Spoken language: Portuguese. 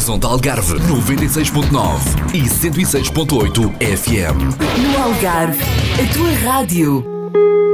Horizonte Algarve 96.9 e 106.8 FM. No Algarve, a tua rádio.